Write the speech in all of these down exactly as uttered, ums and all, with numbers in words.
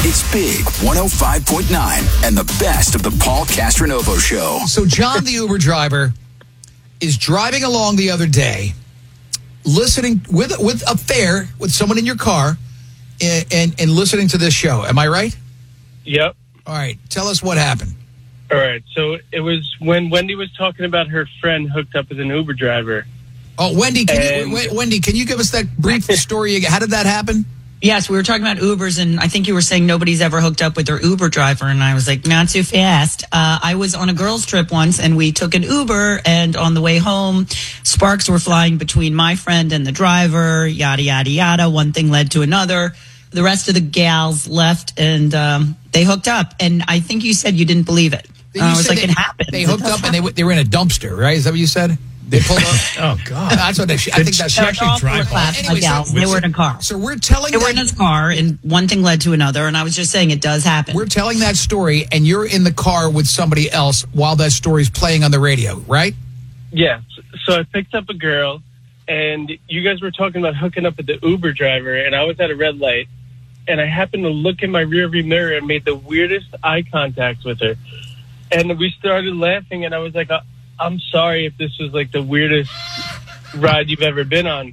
It's Big one oh five point nine and the best of the Paul Castronovo Show. So John, the Uber driver, is driving along the other day, listening with with a fare with someone in your car, and, and, and listening to this show. Am I right? Yep. All right. Tell us what happened. All right. So it was when Wendy was talking about her friend hooked up with an Uber driver. Oh, Wendy, can And- you, Wendy, can you give us that brief story again? How did that happen? Yes, we were talking about Ubers, and I think you were saying nobody's ever hooked up with their Uber driver, and I was like, not too fast. Uh, I was on a girls' trip once, and we took an Uber, and on the way home, sparks were flying between my friend and the driver, yada, yada, yada. One thing led to another. The rest of the gals left, and um, they hooked up, and I think you said you didn't believe it. You Uh, I was said like, they, it happened. They hooked up, and they, they were in a dumpster, right? Is that what you said? They pulled up. Oh, God. That's what they, I think that's She actually all drive four off. class Anyway, so- gals. They were in a car. So we're telling They were that- in a car, and one thing led to another, and I was just saying it does happen. We're telling that story, and you're in the car with somebody else while that story's playing on the radio, right? Yeah. So I picked up a girl, and you guys were talking about hooking up with the Uber driver, and I was at a red light, and I happened to look in my rearview mirror and made the weirdest eye contact with her. And we started laughing, and I was like, I'm sorry if this was like the weirdest ride you've ever been on.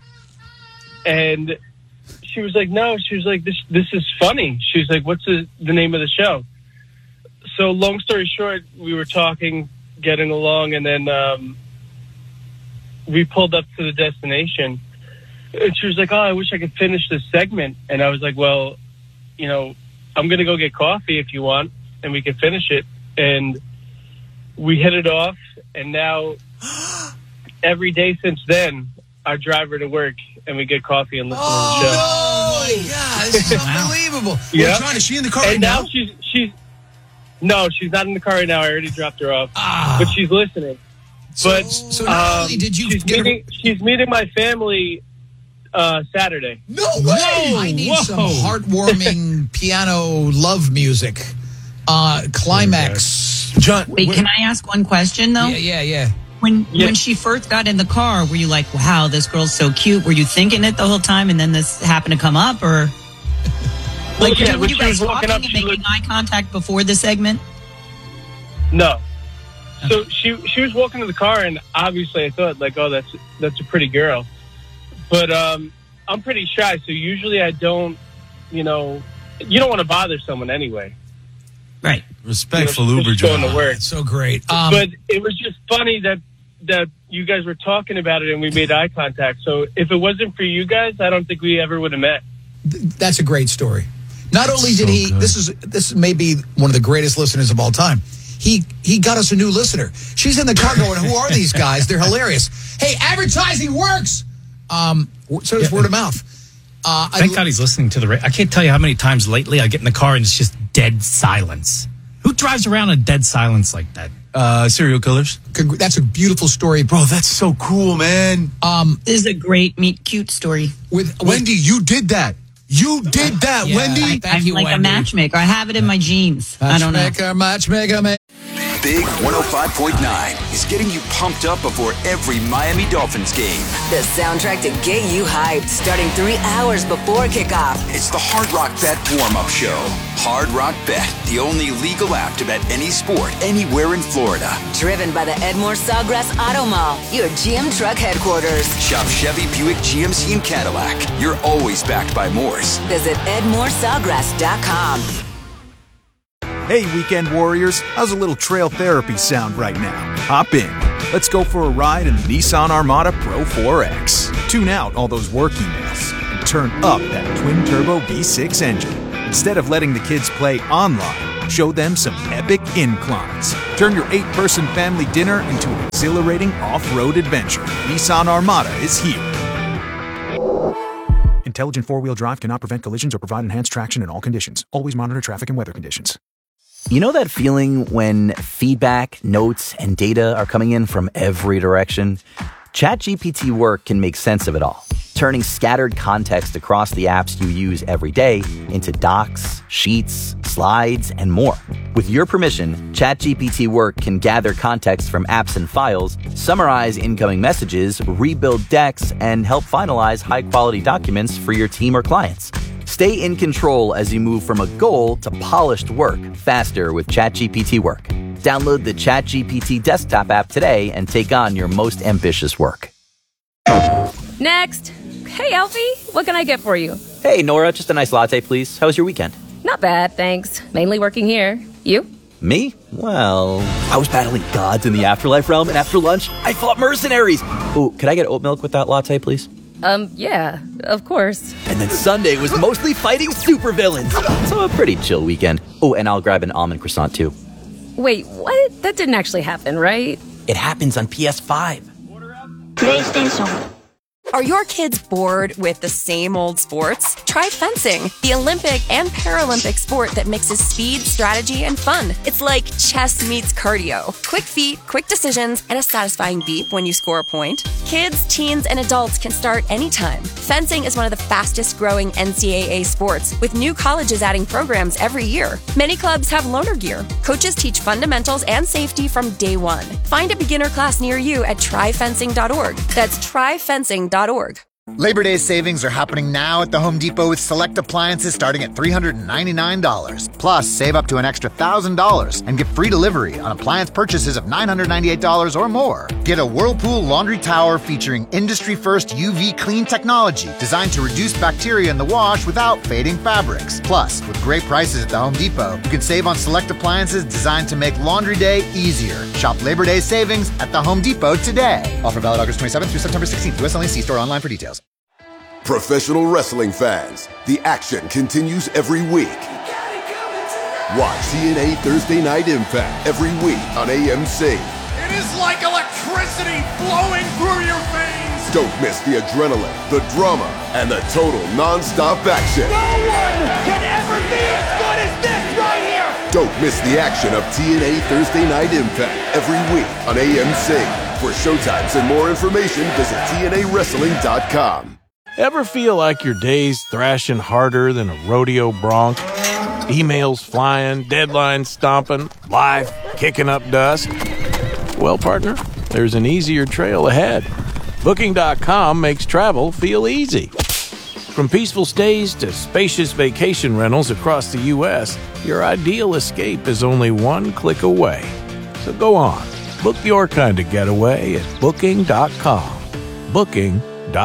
And she was like, no, she was like, this this is funny. She was like, what's the, the name of the show? So long story short, we were talking, getting along, and then um, we pulled up to the destination. And she was like, oh, I wish I could finish this segment. And I was like, well, you know, I'm going to go get coffee if you want, and we can finish it. And we hit it off, and now every day since then, I drive her to work, and we get coffee and listen Oh, to the show. no! Yeah, this is unbelievable. Yeah. John, is she in the car And right now now? she's she's no, she's not in the car right now. I already dropped her off, Ah. but she's listening. So, But so not um, only did you she's get her- meeting she's meeting my family uh, Saturday. No way! I need whoa. some heartwarming piano love music. Uh, climax. John, Wait, wh- can I ask one question, though? Yeah, yeah, yeah. When Yeah. when she first got in the car, were you like, wow, this girl's so cute? Were you thinking it the whole time, and then this happened to come up? Or like, yeah, were when you she guys was walking talking up, and she making looked- eye contact before the segment? No. So she she was walking to the car, and obviously I thought, like, oh, that's that's a pretty girl. But um, I'm pretty shy, so usually I don't, you know, you don't want to bother someone anyway. Right. Respectful You know, Uber just going driver. to work. That's so great. Um, But it was just funny that that you guys were talking about it and we made eye contact. So if it wasn't for you guys, I don't think we ever would have met. th- that's a great story. Not only did so he, good. this is this may be one of the greatest listeners of all time. He he got us a new listener. She's in the car going, "Who are these guys? They're hilarious." Hey, advertising works. Um, so does word of mouth. Uh, I, Thank God he's listening to the radio. I can't tell you how many times lately I get in the car and it's just dead silence. Who drives around in dead silence like that? Uh, serial killers. congr- that's a beautiful story, Bro, that's so cool, man. Um, This is a great meet cute story. with, with Wendy, you did that. You did that, Yeah. Wendy. Thank I'm you, like Wendy. a matchmaker. I have it in my jeans. I don't know. Matchmaker, matchmaker, ma- Big one oh five point nine is getting you pumped up before every Miami Dolphins game. The soundtrack to get you hyped starting three hours before kickoff. It's the Hard Rock Bet warm-up show. Hard Rock Bet, the only legal app to bet any sport anywhere in Florida. Driven by the Edmore Sawgrass Auto Mall, your G M truck headquarters. Shop Chevy, Buick, G M C, and Cadillac. You're always backed by Moores. Visit edmore sawgrass dot com. Hey, weekend warriors, how's a little trail therapy sound right now? Hop in. Let's go for a ride in the Nissan Armada Pro four X. Tune out all those work emails and turn up that twin-turbo V six engine. Instead of letting the kids play online, show them some epic inclines. Turn your eight-person family dinner into an exhilarating off-road adventure. Nissan Armada is here. Intelligent four-wheel drive cannot prevent collisions or provide enhanced traction in all conditions. Always monitor traffic and weather conditions. You know that feeling when feedback, notes, and data are coming in from every direction? ChatGPT Work can make sense of it all, turning scattered context across the apps you use every day into docs, sheets, slides, and more. With your permission, ChatGPT Work can gather context from apps and files, summarize incoming messages, rebuild decks, and help finalize high-quality documents for your team or clients. Stay in control as you move from a goal to polished work faster with ChatGPT Work. Download the ChatGPT desktop app today and take on your most ambitious work. Next. Hey, Alfie, what can I get for you? Hey, Nora, just a nice latte, please. How was your weekend? Not bad, thanks. Mainly working here. You? Me? Well, I was battling gods in the afterlife realm, and after lunch, I fought mercenaries. Ooh, could I get oat milk with that latte, please? Um, yeah, of course. And then Sunday was mostly fighting supervillains. So a pretty chill weekend. Oh, and I'll grab an almond croissant, too. Wait, what? That didn't actually happen, right? It happens on P S five. PlayStation. Are your kids bored with the same old sports? Try fencing, the Olympic and Paralympic sport that mixes speed, strategy, and fun. It's like chess meets cardio. Quick feet, quick decisions, and a satisfying beep when you score a point. Kids, teens, and adults can start anytime. Fencing is one of the fastest growing N C double A sports, with new colleges adding programs every year. Many clubs have loaner gear. Coaches teach fundamentals and safety from day one. Find a beginner class near you at try fencing dot org. That's try fencing dot org. Labor Day savings are happening now at the Home Depot with select appliances starting at three hundred ninety-nine dollars. Plus, save up to an extra one thousand dollars and get free delivery on appliance purchases of nine hundred ninety-eight dollars or more. Get a Whirlpool laundry tower featuring industry-first U V clean technology designed to reduce bacteria in the wash without fading fabrics. Plus, with great prices at the Home Depot, you can save on select appliances designed to make laundry day easier. Shop Labor Day savings at the Home Depot today. Offer valid August twenty-seventh through September sixteenth. U S only. See store online for details. Professional wrestling fans, the action continues every week. Watch T N A Thursday Night Impact every week on A M C. It is like electricity flowing through your veins. Don't miss the adrenaline, the drama, and the total non-stop action. No one can ever be as good as this right here. Don't miss the action of T N A Thursday Night Impact every week on A M C. For showtimes and more information, visit T N A wrestling dot com. Ever feel like your day's thrashing harder than a rodeo bronc? Emails flying, deadlines stomping, life kicking up dust? Well, partner, there's an easier trail ahead. Booking dot com makes travel feel easy. From peaceful stays to spacious vacation rentals across the U S, your ideal escape is only one click away. So go on, book your kind of getaway at Booking dot com. Booking.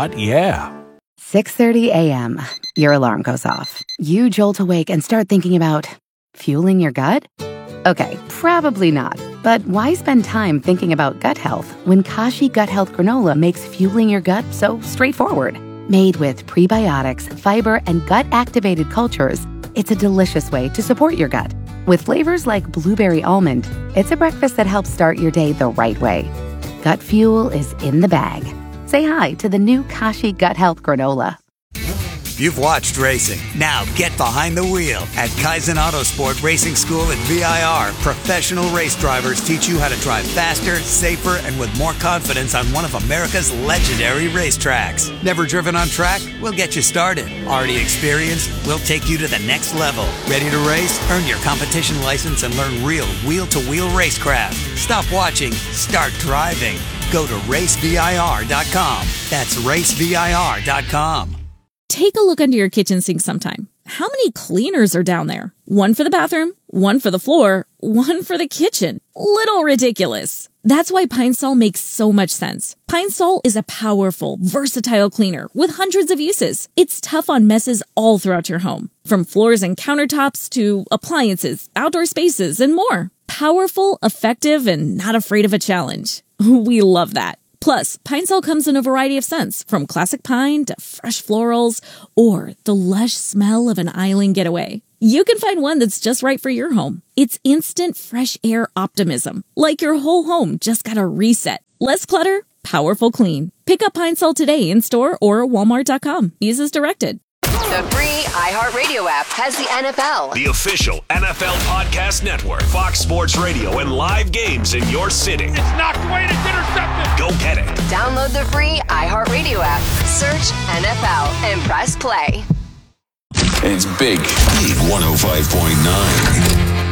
Yeah. six thirty a.m. Your alarm goes off. You jolt awake and start thinking about fueling your gut? Okay, probably not. But why spend time thinking about gut health when Kashi Gut Health Granola makes fueling your gut so straightforward? Made with prebiotics, fiber, and gut-activated cultures, it's a delicious way to support your gut. With flavors like blueberry almond, it's a breakfast that helps start your day the right way. Gut fuel is in the bag. Say hi to the new Kashi Gut Health Granola. You've watched racing. Now get behind the wheel. At Kaizen Autosport Racing School at V I R, professional race drivers teach you how to drive faster, safer, and with more confidence on one of America's legendary racetracks. Never driven on track? We'll get you started. Already experienced? We'll take you to the next level. Ready to race? Earn your competition license and learn real wheel-to-wheel racecraft. Stop watching. Start driving. Go to race V I R dot com. That's race V I R dot com. Take a look under your kitchen sink sometime. How many cleaners are down there? One for the bathroom, one for the floor, one for the kitchen. Little ridiculous. That's why Pine Sol makes so much sense. Pine Sol is a powerful, versatile cleaner with hundreds of uses. It's tough on messes all throughout your home, from floors and countertops to appliances, outdoor spaces, and more. Powerful, effective, and not afraid of a challenge. We love that. Plus, Pine Sol comes in a variety of scents, from classic pine to fresh florals, or the lush smell of an island getaway. You can find one that's just right for your home. It's instant fresh air optimism, like your whole home just got a reset. Less clutter, powerful clean. Pick up Pine Sol today in store or walmart dot com. Use as directed. The free iHeartRadio app has the N F L, the official N F L podcast network, Fox Sports Radio, and live games in your city. It's knocked away and it's intercepted. Go get it. Download the free iHeartRadio app, search N F L, and press play. And it's big. Big one oh five point nine.